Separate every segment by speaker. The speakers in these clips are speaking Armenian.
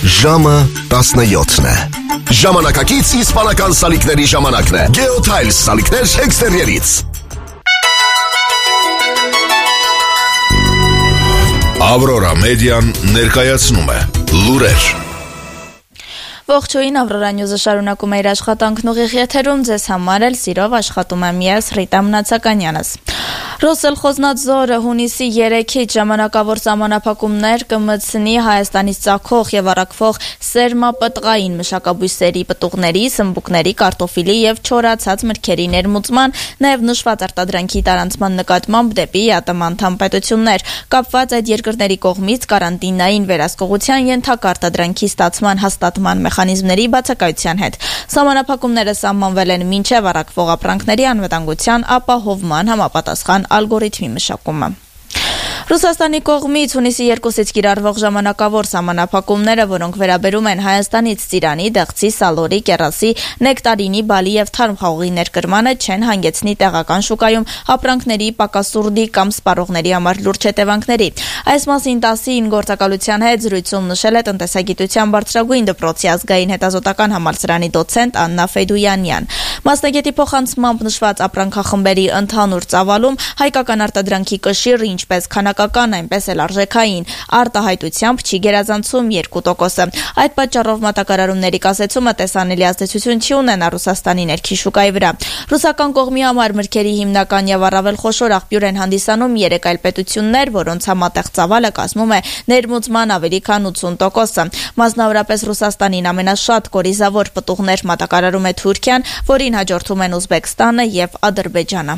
Speaker 1: Ժամը 17-ն է։ Ժամանակակից իսպանական սալիկների ժամանակն է։ Geotiles սալիկներ էքստերիերից։ Aurora Median ներկայացնում է լուրեր։
Speaker 2: Ողջույն, Aurora News-ը շարունակում է իր աշխատանքն ուղիղ եթերում, ձեզ համար էլ սիրով աշխատում եմ ես Ռիտա Մնացականյանս։ Ռոսելխոզնadzորը հունիսի 3-ից ժամանակավոր սահմանափակումներ կմտցնի Հայաստանից ծագող եւ առաքվող սերմապտղային մշակաբույսերի, պտուղների, սմբուկների, կարտոֆիլի եւ չորացած մրգերի ներմուծման, նաեւ նշված արտադրանքի տարանցման նկատմամբ դեպի ԵԱՏՄ պետություններ, կապված այդ երկրների կողմից կարանտինային վերահսկողության ենթակա արտադրանքի ստացման հաստատման մեխանիզմների բացակայության հետ։ Սահմանափակումները սահմանվել են մինչև առաքվող ապրանքների անվտանգության ապահովման համապատասխան ալգորիթմի մշակումը։ Ռուսաստանի կողմից հունիսի 2-ից կիրառվող ժամանակավոր սահմանափակումները, որոնք վերաբերում են Հայաստանից ծիրանի, դեղցի, սալորի, կեռասի, նեկտարինի, բալի եւ թարմ խաղողի ներկրմանը չեն հանգեցնի տեղական շուկայում ապրանքների պակասուրդի կամ սպառողների համար լուրջ հետևանքների։ Այս մասին ՏԱՍՍ-ի գործակալության հետ զրույցում նշել է տնտեսագիտության բարձրագույն դպրոցի ազգային հետազոտական համալսարանի դոցենտ Աննա Ֆեյդույանյան։ Մասնագետի փոխանցմամբ նշված ապրանքախմբերի ընդհանուր ծավալում հայկական արտադրանքի կշիռը ինչպես քանակական, այնպես էլ արժեքային արտահայտությամբ չի գերազանցում 2%-ը։ Այդ պատճառով մատակարարումների կասեցումը տեսանելի ազդեցություն չի ունենա Ռուսաստանի ներքին շուկայի վրա։ Ռուսական կողմի համար մրգերի հիմնական եւ առավել խոշոր աղբյուր են հանդիսանում 3 այլ պետություններ, որոնց համատեղ ծավալը կազմում է ներմուծման ավելի քան 80%-ը։ Մասնավորապես Ռուսաստանին ամենաշատ կորիզավոր պտուղներ մատակարարում է Թուրքիան, որին հաջորդում են Ուզբեկստանը եւ Ադրբեջանը։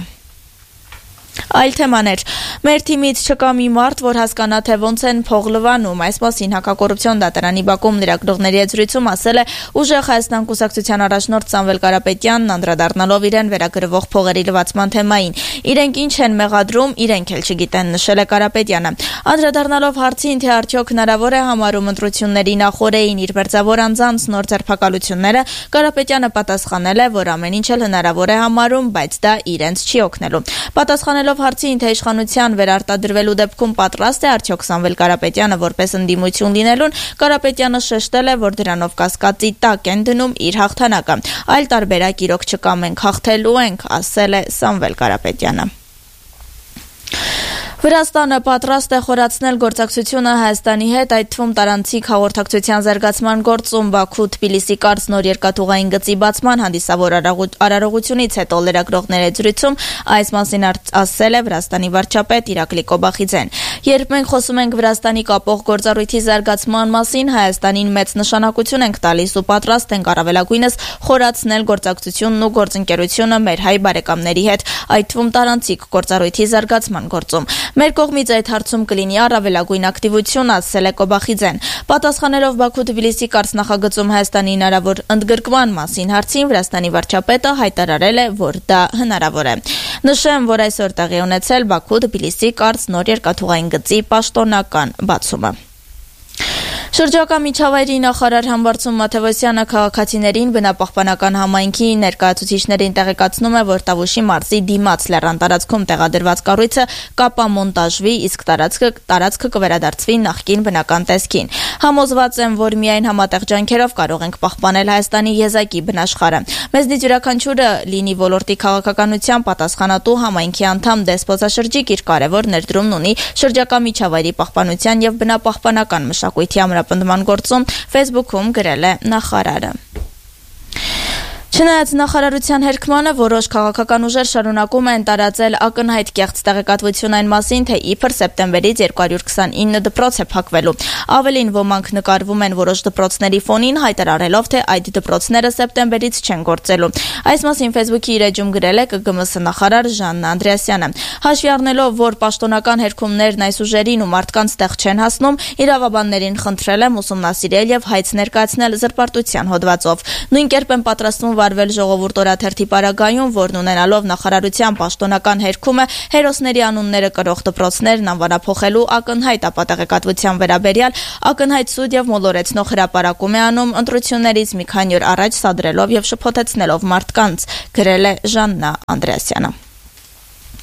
Speaker 2: Այլ թեմաներ։ Մեր թիմից չկա մի մարդ, որ հասկանա, թե ոնց են փող լվանում։ Այս մասին հակակոռուպցիոն դատարանի Բաքում լրագրողների հետ զրույցում ասել է Ուժեղ Հայաստան կուսակցության առաջնորդ Սամվել Կարապետյանն, անդրադառնալով իրեն վերագրվող փողերի լվացման թեմային։ Իրենք ինչ են մեղադրում, իրենք էլ չգիտեն, նշել է Կարապետյանը։ Անդրադառնալով հարցին, թե արդյոք հնարավոր է համարում ընտրությունների նախօրեին իր մերձավոր անձանց նոր ձերբակալությունները, Կարապետյանը պատասխանել է, որ ամեն ինչ էլ հնարավոր է համարում, բայց դա իրենց չի օգնելու։ Պատասխանելով հարցին, թե իշխանության վերարտադրվելու դեպքում պատրաստ է արդյոք Սամվել Կարապետյանը որպես ընդդիմություն լինելուն, Կարապետյանը շեշտել է, որ դրանով կասկածի տակ են դնում իր հաղթանակը։ Այլ տարբերակ իրոք չկա, մենք հաղթելու ենք, ասել է Սամվել Կարապետյանը։ Վրաստանը պատրաստ է խորացնել գործակցությունը Հայաստանի հետ, այդ թվում տարանցիկ հաղորդակցության զարգացման գործում Բաքու-Թբիլիսի կարճ նոր երկաթուղային գծի բացման հանդիսավոր արարողությունից հետո լրագրողների հետ զրույցում այս մասին ասել է Վրաստանի վարչապետ Իրակլի Կոբախիձեն։ Երբ մենք խոսում ենք Վրաստանի կապող գործառույթի զարգացման մասին, Հայաստանին մեծ նշանակություն ենք տալիս ու պատրաստ ենք առավելագույնս խորացնել գործակցությունն ու գործընկերությունը մեր հայ բարեկամների հետ, այդ թվում տարանցիկ գործառույթի զարգացման գործում։ Մեր կողմից այդ հարցում կլինի առավելագույն ակտիվություն, ասել է Կոբախիձեն։ Պատասխանելով Բաքու-Թբիլիսի կարճ նախագծում Հայաստանի հնարավոր ընդգրկման մասին հարցին, Վրաստանի վարչապետը հայտարարել է, որ դա հնարավոր է։ Նշեմ, որ այսօր տեղի ունեցել Բաքու-Թբիլիսի կարճ նոր երկաթուղային գծի պաշտոնական բացումը։ Շրջակա միջավայրի նախարար Համբարձում Մաթևոսյանը քաղաքացիներին բնապահպանական համայնքի ներկայացուցիչներին տեղեկացնում է, որ Տավուշի մարզի դիմաց լեռան տարածքում տեղադրված կառույցը կապամոնտաժվի, իսկ տարածքը կվերադարձվի նախկին բնական տեսքին։ Համոզված եմ, որ միայն համատեղ ջանքերով կարող ենք պահպանել Հայաստանի եզակի բնաշխարհը։ Մեզնից յուրաքանչյուրը լինի ոլորտի քաղաքականության պատասխանատու համայնքի անդամ դեսպոտաշրջիկ իր կարևոր ներդրումն ունի շրջակա միջավայրի պահպանության եւ բնապահպանական մշակույթի ամրապնդման գործում, Facebook-ում գրել է նախարարը։ Չնայած նախարարության հերքմանը, որոշ քաղաքական ուժեր շարունակում են տարածել ակնհայտ կեղծ տեղեկատվություն այն մասին, թե իբր սեպտեմբերից 229 դպրոց է փակվելու։ Ավելին, ոմանք նկարվում են որոշ դպրոցների ֆոնին, հայտարարելով, թե այդ դպրոցները սեպտեմբերից չեն գործելու։ Այս մասին Facebook-ի իր էջում գրել է ԿԳՄՍ նախարար Ժաննա Անդրեասյանը։ Հաշվի առնելով, որ պաշտոնական հերքումներն այս ուժերին ու մարդկանց տեղ չեն հասնում, իրավաբաններին խնդրել եմ ուսումնասիրել եւ հայց ներկայացնել զրպարտության հոդվածով։ Նույն կերպ են պատրաստվում վարվել ժողովուրդ օրաթերթի պարագայում, որն ունենալով նախարարության պաշտոնական հերքումը հերոսների անունները կրող դպրոցներն անվանափոխելու ակնհայտ ապատեղեկատվության վերաբերյալ ակնհայտ սուտ եւ մոլորեցնող հրապարակում է անում ընտրություններից մի քանի օր առաջ սադրելով եւ շփոթեցնելով մարդկանց, գրել է Ժաննա Անդրեասյանը։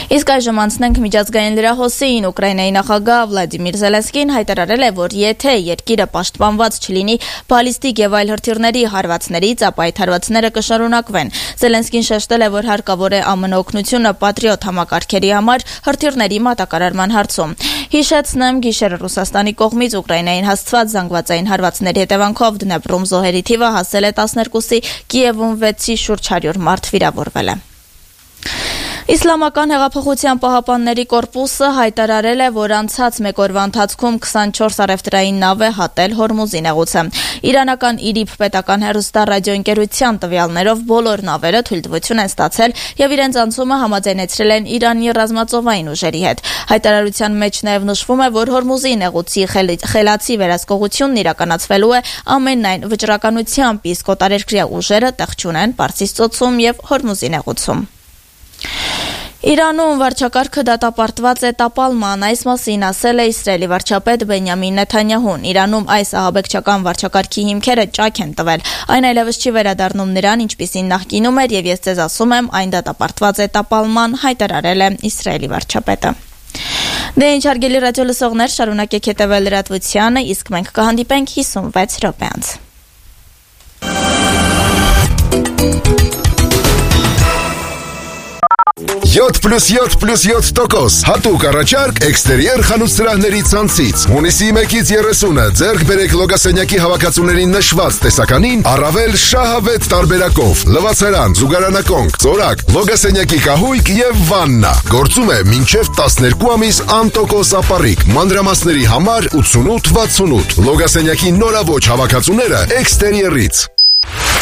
Speaker 2: Իսկ այժմ անցնենք միջազգային լրահոսին։ Ուկրաինայի նախագահ Վլադիմիր Զելենսկին հայտարարել է, որ եթե երկիրը պաշտպանված չլինի բալիստիկ եւ այլ հրթիռների հարվածներից, ապա այդ հարվածները կշարունակվեն։ Զելենսկին շեշտել է, որ հարկավոր է ԱՄՆ օգնությունը Պատրիոտ համակարգերի համար հրթիռների մատակարարման հարցում։ Հիշեցնեմ, գիշերը Ռուսաստանի կողմից Ուկրաինային հասցված զանգվածային հարվածների հետևանքով Դնեպրում զոհերի թիվը հասել է 12-ի, Կիևում 6-ի, շուրջ 100 մարդ վիրավորվել է։ Իսլամական հեղափոխության պահապանների կորպուսը հայտարարել է, որ անցած մեկ օրվա ընթացքում 24 առևտրային նավ է հատել Հորմուզի նեղուցը։ Իրանական ԻՐԻԲ պետական հեռուստառադիոընկերության տվյալներով բոլոր նավերը թույլտվություն են ստացել եւ իրենց անցումը համաձայնեցրել են Իրանի ռազմածովային ուժերի հետ։ Հայտարարության մեջ նաեւ նշվում է, որ Հորմուզի նեղուցի խելացի վերահսկողությունն իրականացվելու է ամենայն վճռականությամբ, իսկ օտարերկրյա ուժերը տեղ չունեն Պարսից ծոցում եւ Հորմուզի նեղուցում։ Իրանում վարչակարգը դատապարտված է տապալման, այս մասին ասել է Իսրայելի վարչապետ Բենյամին Նեթանյահուն։ Իրանում այս ահաբեկչական վարչակարգի հիմքերը ճաք են տվել, այն այլևս չի վերադառնում նրան, ինչպիսին նախկինում էր, եւ ես ձեզ ասում եմ, այն դատապարտված է տապալման, հայտարարել է Իսրայելի վարչապետը։ Դե ինչ հարգելի ռադիո լսողներ, շարունակեք հետևել լրատվությանը, իսկ մենք կհանդիպենք 56 րոպե անց։
Speaker 1: 7+7+7% հատուկ առաջարկ էքստերիեր խանութ սրահների ցանցից։ Հունիսի 1-ից 30-ը ձեռք բերեք լոգասենյակի հավաքածուների նշված տեսականին առավել շահավետ տարբերակով։ Լվացարան, զուգարանակոնք, ծորակ, լոգասենյակի կահույք եւ վաննա։ Գործում է մինչեւ 12 ամիս անտոկոս ապառիկ։ Մանրամասների համար 8868։ Լոգասենյակի նորաոճ հավաքածուները էքստերիերից։